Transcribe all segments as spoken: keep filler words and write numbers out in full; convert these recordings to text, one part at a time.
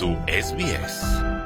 puso S B S.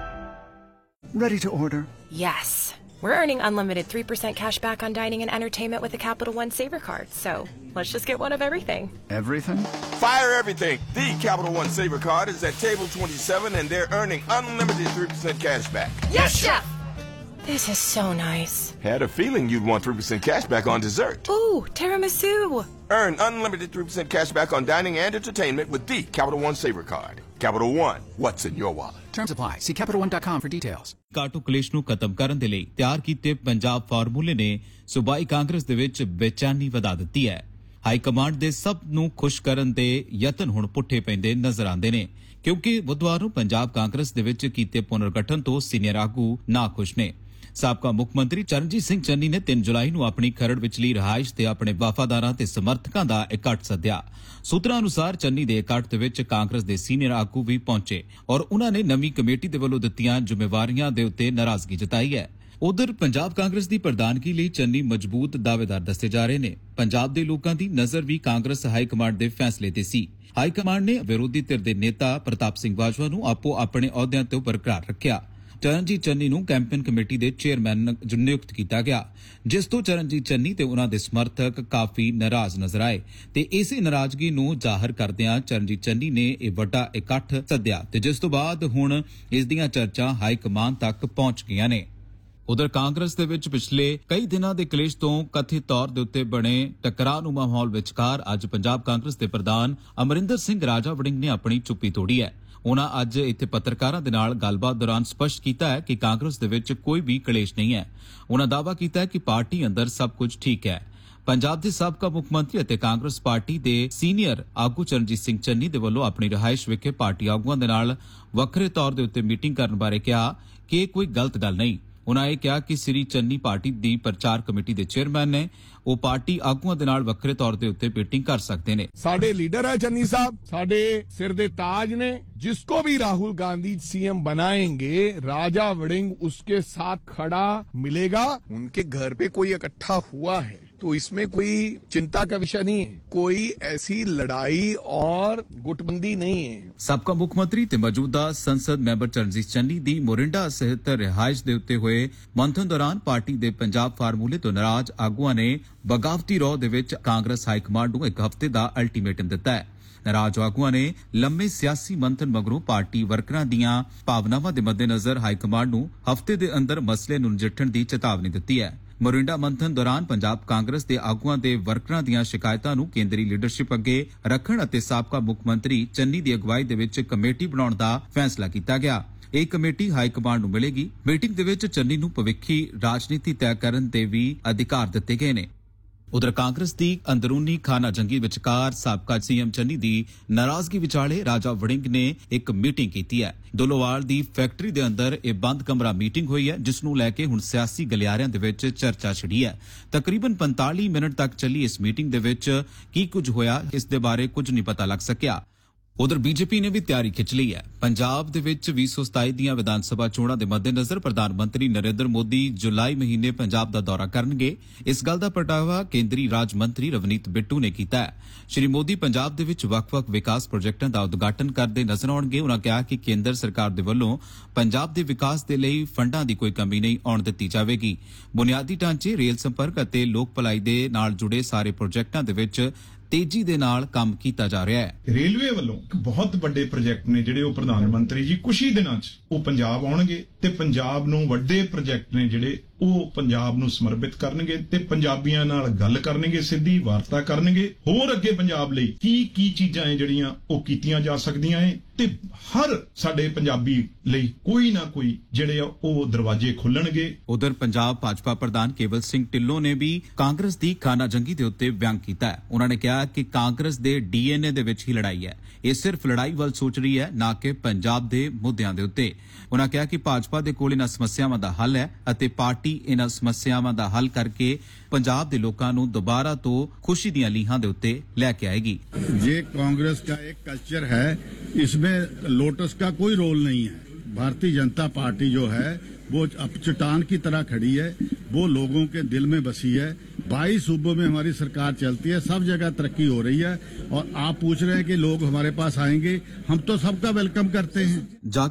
Ready to order? Yes. We're earning unlimited three percent cash back on dining and entertainment with the Capital One Saver card. So let's just get one of everything. Everything? Fire everything. The Capital One Saver card is at table twenty-seven and they're earning unlimited three percent cash back. Yes, Chef! This is so nice. Had a feeling you'd want three percent cash back on dessert. Ooh, tiramisu. Earn unlimited three percent cash back on dining and entertainment with the Capital One Saver card. Capital One, what's in your wallet? Terms apply. See Capital One dot com for details. ਕਾਟੋ ਕਲੇਸ਼ ਨੂੰ ਖਤਮ ਕਰਨ ਦੇ ਲਈ ਤਿਆਰ ਕੀਤੇ ਪੰਜਾਬ ਫਾਰਮੂਲੇ ਨੇ ਸੂਬਾਈ ਕਾਂਗਰਸ ਦੇ ਵਿੱਚ ਬੇਚੈਨੀ ਵਧਾ ਦਿੱਤੀ ਹੈ। ਹਾਈ ਕਮਾਂਡ ਦੇ ਸਭ ਨੂੰ ਖੁਸ਼ ਕਰਨ ਦੇ ਯਤਨ ਹੁਣ ਪੁੱਠੇ ਪੈਂਦੇ ਨਜ਼ਰ ਆਉਂਦੇ ਨੇ ਕਿਉਂਕਿ ਬੁੱਧਵਾਰ ਨੂੰ ਪੰਜਾਬ ਕਾਂਗਰਸ ਦੇ ਵਿੱਚ ਕੀਤੇ ਪੁਨਰਗਠਨ ਤੋਂ ਸੀਨੀਅਰ ਆਗੂ ਨਾ ਖੁਸ਼ ਨੇ। ਸਾਬਕਾ ਮੁੱਖ ਮੰਤਰੀ ਚਰਨਜੀਤ ਸਿੰਘ ਚੰਨੀ ਨੇ ਤਿੰਨ ਜੁਲਾਈ ਨੂੰ ਆਪਣੀ ਖਰੜ ਵਿਚਲੀ ਰਿਹਾਇਸ਼ ਤੇ ਆਪਣੇ ਵਫਾਦਾਰਾਂ ਤੇ ਸਮਰਥਕਾਂ ਦਾ ਇਕੱਠ ਸੱਦਿਆ। ਸੂਤਰਾਂ ਅਨੁਸਾਰ ਚੰਨੀ ਦੇ ਇਕੱਠ ਦੇ ਵਿੱਚ ਕਾਂਗਰਸ ਦੇ ਸੀਨੀਅਰ ਆਗੂ ਵੀ ਪਹੁੰਚੇ ਔਰ ਉਨ੍ਹਾਂ ਨੇ ਨਵੀਂ ਕਮੇਟੀ ਦੇ ਵੱਲੋਂ ਦਿੱਤੀਆਂ ਜ਼ਿੰਮੇਵਾਰੀਆਂ ਦੇ ਉੱਤੇ ਨਾਰਾਜ਼ਗੀ ਜਤਾਈ ਹੈ। ਉਧਰ ਪੰਜਾਬ ਕਾਂਗਰਸ ਦੀ ਪ੍ਰਧਾਨਗੀ ਲਈ ਚੰਨੀ ਮਜ਼ਬੂਤ ਦਾਅਵੇਦਾਰ ਦੱਸੇ ਜਾ ਰਹੇ ਨੇ। ਪੰਜਾਬ ਦੇ ਲੋਕਾਂ ਦੀ ਨਜ਼ਰ ਵੀ ਕਾਂਗਰਸ ਹਾਈ ਕਮਾਂਡ ਦੇ ਫੈਸਲੇ ਤੇ ਸੀ। ਹਾਈ ਕਮਾਂਡ ਨੇ ਵਿਰੋਧੀ ਧਿਰ ਦੇ ਨੇਤਾ ਪ੍ਰਤਾਪ ਸਿੰਘ ਬਾਜਵਾ ਨੂੰ ਆਪੋ ਆਪਣੇ ਅਹੁਦਿਆਂ ਤੋਂ ਬਰਕਰਾਰ ਰੱਖਿਆ। ਚਰਨਜੀਤ ਚੰਨੀ ਨੂੰ ਕੈਂਪੇਨ ਕਮੇਟੀ ਦੇ ਚੇਅਰਮੈਨ ਨਿਯੁਕਤ ਕੀਤਾ ਗਿਆ ਜਿਸ ਤੋਂ ਚਰਨਜੀਤ ਚੰਨੀ ਤੇ ਉਨ੍ਹਾਂ ਦੇ ਸਮਰਥਕ ਕਾਫੀ ਨਾਰਾਜ਼ ਨਜ਼ਰ ਆਏ ਤੇ ਇਸੇ ਨਾਰਾਜ਼ਗੀ ਨੂੰ ਜ਼ਾਹਰ ਕਰਦਿਆਂ ਚਰਨਜੀਤ ਚੰਨੀ ਨੇ ਇਹ ਵੱਡਾ ਇਕੱਠ ਸੱਦਿਆ ਤੇ ਜਿਸ ਤੋਂ ਬਾਅਦ ਹੁਣ ਇਸ ਦੀਆਂ ਚਰਚਾ ਹਾਈ ਕਮਾਨ ਤੱਕ ਪਹੁੰਚ ਗਈਆਂ ਨੇ। ਉਧਰ ਕਾਂਗਰਸ ਦੇ ਵਿੱਚ ਪਿਛਲੇ ਕਈ ਦਿਨਾਂ ਦੇ ਕਲੇਸ਼ ਤੋਂ ਕਥਿਤ ਤੌਰ ਦੇ ਉੱਤੇ ਬਣੇ ਟਕਰਾਅ ਨੂੰ ਮਾਹੌਲ ਵਿਚਕਾਰ ਅੱਜ ਪੰਜਾਬ ਕਾਂਗਰਸ ਦੇ ਪ੍ਰਧਾਨ ਅਮਰਿੰਦਰ ਸਿੰਘ ਰਾਜਾ ਵੜਿੰਗ ਨੇ ਆਪਣੀ ਚੁੱਪੀ ਤੋੜੀ ਹੈ। ਉਨ੍ਹਾਂ ਅੱਜ ਇੱਥੇ ਪੱਤਰਕਾਰਾਂ ਦੇ ਨਾਲ ਗੱਲਬਾਤ ਦੌਰਾਨ ਸਪਸ਼ਟ ਕੀਤਾ ਹੈ ਕਿ ਕਾਂਗਰਸ ਦੇ ਵਿੱਚ ਕੋਈ ਵੀ ਕਲੇਸ਼ ਨਹੀਂ ਹੈ। ਉਨ੍ਹਾਂ ਦਾਅਵਾ ਕੀਤਾ ਹੈ ਕਿ ਪਾਰਟੀ ਅੰਦਰ ਸਭ ਕੁਝ ਠੀਕ ਹੈ। ਪੰਜਾਬ ਦੇ ਸਾਬਕਾ ਮੁੱਖ ਮੰਤਰੀ ਅਤੇ ਕਾਂਗਰਸ ਪਾਰਟੀ ਦੇ ਸੀਨੀਅਰ ਆਗੂ ਚਰਨਜੀਤ ਸਿੰਘ ਚੰਨੀ ਦੇ ਵੱਲੋਂ ਆਪਣੀ ਰਿਹਾਇਸ਼ ਵਿਖੇ ਪਾਰਟੀ ਆਗੂਆਂ ਦੇ ਨਾਲ ਵੱਖਰੇ ਤੌਰ ਦੇ ਉੱਤੇ ਮੀਟਿੰਗ ਕਰਨ ਬਾਰੇ ਕਿਹਾ ਕਿ ਇਹ ਕੋਈ ਗਲਤ ਗੱਲ ਨਹੀਂ। ਉਨ੍ਹਾਂ ਇਹ ਕਿਹਾ ਕਿ ਸ੍ਰੀ ਚੰਨੀ ਪਾਰਟੀ ਦੀ ਪ੍ਰਚਾਰ ਕਮੇਟੀ ਦੇ ਚੇਅਰਮੈਨ ਨੇ ਉਹ ਪਾਰਟੀ ਆਗੂਆਂ ਦੇ ਨਾਲ ਵੱਖਰੇ ਤੌਰ ਦੇ ਉੱਤੇ ਮੀਟਿੰਗ ਕਰ ਸਕਦੇ ਨੇ। ਸਾਡੇ ਲੀਡਰ ਹੈ ਚੰਨੀ ਸਾਹਿਬ, ਸਾਡੇ ਸਿਰ ਦੇ ਤਾਜ ਨੇ। जिसको भी राहुल गांधी सीएम बनाएंगे राजा वड़िंग उसके साथ खड़ा मिलेगा। उनके घर पे कोई इकट्ठा हुआ है तो इसमें कोई चिंता का विषय नहीं है, कोई ऐसी लड़ाई और गुटबंदी नहीं है। ਸਾਬਕਾ ਮੁੱਖ ਮੰਤਰੀ ਤੇ ਮੌਜੂਦਾ ਸੰਸਦ ਮੈਂਬਰ ਚਰਨਜੀਤ ਚੰਨੀ ਦੀ ਮੋਰਿੰਡਾ ਸਹਿਤ ਰਿਹਾਇਸ਼ ਦੇ ਉੱਤੇ ਹੋਏ ਮੰਥਨ ਦੌਰਾਨ ਪਾਰਟੀ ਦੇ ਪੰਜਾਬ ਫਾਰਮੂਲੇ ਤੋਂ ਨਾਰਾਜ਼ ਆਗੂਆਂ ਨੇ ਬਗਾਵਤੀ ਰੌ ਦੇ ਵਿੱਚ ਕਾਂਗਰਸ ਹਾਈ ਕਮਾਂਡ ਨੂੰ ਇੱਕ ਹਫ਼ਤੇ ਦਾ ਅਲਟੀਮੇਟਮ ਦਿੱਤਾ ਹੈ। ਨਾਰਾਜ਼ ਆਗੂਆਂ ਨੇ ਲੰਮੇ ਸਿਆਸੀ ਮੰਥਨ ਮਗਰੋਂ ਪਾਰਟੀ ਵਰਕਰਾਂ ਦੀਆਂ ਭਾਵਨਾਵਾਂ ਦੇ ਮੱਦੇਨਜ਼ਰ ਹਾਈ ਕਮਾਂਡ ਨੂੰ ਹਫ਼ਤੇ ਦੇ ਅੰਦਰ ਮਸਲੇ ਨੂੰ ਨਜਿੱਠਣ ਦੀ ਚੇਤਾਵਨੀ ਦਿੱਤੀ ਹੈ। ਮੋਰਿੰਡਾ ਮੰਥਨ ਦੌਰਾਨ ਪੰਜਾਬ ਕਾਂਗਰਸ ਦੇ ਆਗੂਆਂ ਦੇ ਵਰਕਰਾਂ ਦੀਆਂ ਸ਼ਿਕਾਇਤਾਂ ਨੂੰ ਕੇਂਦਰੀ ਲੀਡਰਸ਼ਿਪ ਅੱਗੇ ਰੱਖਣ ਅਤੇ ਸਾਬਕਾ ਮੁੱਖ ਮੰਤਰੀ ਚੰਨੀ ਦੀ ਅਗਵਾਈ ਦੇ ਵਿੱਚ ਕਮੇਟੀ ਬਣਾਉਣ ਦਾ ਫੈਸਲਾ ਕੀਤਾ ਗਿਆ। ਇਹ ਕਮੇਟੀ ਹਾਈ ਕਮਾਂਡ ਨੂੰ ਮਿਲੇਗੀ। ਮੀਟਿੰਗ ਦੇ ਵਿੱਚ ਚੰਨੀ ਨੂੰ ਭਵਿੱਖੀ ਰਾਜਨੀਤੀ ਤੈਅ ਕਰਨ ਦੇ ਵੀ ਅਧਿਕਾਰ ਦਿੱਤੇ ਗਏ ਨੇ। ਉਧਰ ਕਾਂਗਰਸ ਦੀ ਅੰਦਰੂਨੀ ਖਾਨਾ ਜੰਗੀ ਵਿਚਕਾਰ ਸਾਬਕਾ ਸੀਐਮ ਚੰਨੀ ਦੀ ਨਾਰਾਜ਼ਗੀ ਵਿਚਾਲੇ ਰਾਜਾ ਵੜਿੰਗ ਨੇ ਇੱਕ ਮੀਟਿੰਗ ਕੀਤੀ ਹੈ। ਦੋਲੋਵਾਲ ਦੀ ਫੈਕਟਰੀ ਦੇ ਅੰਦਰ ਇਹ ਬੰਦ ਕਮਰਾ ਮੀਟਿੰਗ ਹੋਈ ਹੈ ਜਿਸ ਨੂੰ ਲੈ ਕੇ ਹੁਣ ਸਿਆਸੀ ਗਲਿਆਰਿਆਂ ਦੇ ਵਿੱਚ ਚਰਚਾ ਛਿੜੀ ਹੈ। ਤਕਰੀਬਨ ਪੰਤਾਲੀ ਮਿੰਟ ਤੱਕ ਚੱਲੀ ਇਸ ਮੀਟਿੰਗ ਦੇ ਵਿੱਚ ਕੀ ਕੁਝ ਹੋਇਆ ਇਸ ਦੇ ਬਾਰੇ ਕੁਝ ਨਹੀਂ ਪਤਾ ਲੱਗ ਸਕਿਆ। ਉਧਰ ਬੀਜੇਪੀ ਨੇ ਵੀ ਤਿਆਰੀ ਖਿੱਚ ਲਈ ਹੈ। ਪੰਜਾਬ ਦੇ ਵਿੱਚ ਵੀਹ ਸੌ ਸਤਾਈ ਦੀਆਂ ਵਿਧਾਨ ਸਭਾ ਚੋਣਾਂ ਦੇ ਮੱਦੇਨਜ਼ਰ ਪ੍ਰਧਾਨ ਮੰਤਰੀ ਨਰਿੰਦਰ ਮੋਦੀ ਜੁਲਾਈ ਮਹੀਨੇ ਪੰਜਾਬ ਦਾ ਦੌਰਾ ਕਰਨਗੇ। ਇਸ ਗੱਲ ਦਾ ਪ੍ਰਗਟਾਵਾ ਕੇਂਦਰੀ ਰਾਜ ਮੰਤਰੀ ਰਵਨੀਤ ਬਿੱਟੂ ਨੇ ਕੀਤਾ ਹੈ। ਸ਼੍ਰੀ ਮੋਦੀ ਪੰਜਾਬ ਦੇ ਵਿੱਚ ਵੱਖ-ਵੱਖ ਵਿਕਾਸ ਪ੍ਰੋਜੈਕਟਾਂ ਦਾ ਉਦਘਾਟਨ ਕਰਦੇ ਨਜ਼ਰ ਆਉਣਗੇ। ਉਨ੍ਹਾਂ ਕਿਹਾ ਕਿ ਕੇਂਦਰ ਸਰਕਾਰ ਦੇ ਵੱਲੋਂ ਪੰਜਾਬ ਦੇ ਵਿਕਾਸ ਦੇ ਲਈ ਫੰਡਾਂ ਦੀ ਕੋਈ ਕਮੀ ਨਹੀਂ ਆਉਣ ਦਿੱਤੀ ਜਾਵੇਗੀ। ਬੁਨਿਆਦੀ ਢਾਂਚੇ, ਰੇਲ ਸੰਪਰਕ ਅਤੇ ਲੋਕ ਭਲਾਈ ਦੇ ਨਾਲ ਜੁੜੇ ਸਾਰੇ ਪ੍ਰੋਜੈਕਟਾਂ ਦੇ ਵਿੱਚ ਤੇਜ਼ੀ ਦੇ ਨਾਲ ਕੰਮ ਕੀਤਾ ਜਾ ਰਿਹਾ ਹੈ। ਰੇਲਵੇ ਵੱਲੋਂ ਇੱਕ ਬਹੁਤ ਵੱਡੇ ਪ੍ਰੋਜੈਕਟ ਨੇ ਜਿਹੜੇ ਉਹ ਪ੍ਰਧਾਨ ਮੰਤਰੀ ਜੀ ਕੁਝ ਹੀ ਦਿਨਾਂ 'ਚ ਉਹ ਪੰਜਾਬ ਆਉਣਗੇ ਤੇ ਪੰਜਾਬ ਨੂੰ ਵੱਡੇ ਪ੍ਰੋਜੈਕਟ ਨੇ ਜਿਹੜੇ ਉਹ ਪੰਜਾਬ ਨੂੰ ਸਮਰਪਿਤ ਕਰਨਗੇ ਤੇ ਪੰਜਾਬੀਆਂ ਨਾਲ ਗੱਲ ਕਰਨਗੇ, ਸਿੱਧੀ ਵਾਰਤਾ ਕਰਨਗੇ। ਹੋਰ ਅੱਗੇ ਪੰਜਾਬ ਲਈ ਕੀ ਕੀ ਚੀਜ਼ਾਂ ਹੈ ਜਿਹੜੀਆਂ ਉਹ ਕੀਤੀਆਂ ਜਾ ਸਕਦੀਆਂ ਹੈ ਤੇ ਹਰ ਸਾਡੇ ਪੰਜਾਬੀ ਲਈ ਕੋਈ ਨਾ ਕੋਈ ਜਿਹੜੇ ਆ ਉਹ ਦਰਵਾਜ਼ੇ ਖੁੱਲਣਗੇ। ਉਧਰ ਪੰਜਾਬ ਭਾਜਪਾ ਪ੍ਰਧਾਨ ਕੇਵਲ ਸਿੰਘ ਢਿੱਲੋਂ ਨੇ ਵੀ ਕਾਂਗਰਸ ਦੀ ਖਾਨਾ ਜੰਗੀ ਦੇ ਉੱਤੇ ਵਿਅੰਗ ਕੀਤਾ ਹੈ। ਉਹਨਾਂ ਨੇ ਕਿਹਾ ਕਿ ਕਾਂਗਰਸ ਦੇ ਡੀਐਨਏ ਦੇ ਵਿੱਚ ਹੀ ਲੜਾਈ ਹੈ। ਇਹ ਸਿਰਫ ਲੜਾਈ ਵੱਲ ਸੋਚ ਰਹੀ ਹੈ ਨਾ ਕਿ ਪੰਜਾਬ ਦੇ ਮੁੱਦਿਆਂ ਦੇ ਉੱਤੇ। ਉਹਨਾਂ ਕਿਹਾ ਕਿ ਭਾਜਪਾ ਦੇ ਕੋਲ ਇਹਨਾਂ ਸਮੱਸਿਆਵਾਂ ਦਾ ਹੱਲ ਹੈ ਅਤੇ ਪਾਰਟੀ ਇਹਨਾਂ ਸਮੱਸਿਆਵਾਂ ਦਾ ਹੱਲ ਕਰਕੇ ਪੰਜਾਬ ਦੇ ਲੋਕਾਂ ਨੂੰ ਦੁਬਾਰਾ ਤੋਂ ਖੁਸ਼ੀ ਦੀਆਂ ਲੀਹਾਂ ਦੇ ਉੱਤੇ ਲੈ ਕੇ ਆਏਗੀ। ये कांग्रेस का एक कल्चर है, इसमें लोटस का कोई रोल नहीं है। भारतीय जनता पार्टी जो है वो अब चट्टान की तरह खड़ी है, वो लोगों के दिल में बसी है। बाईस सूबों में हमारी सरकार चलती है, सब जगह तरक्की हो रही है और आप पूछ रहे हैं कि लोग हमारे पास आएंगे, हम तो सबका वेलकम करते हैं।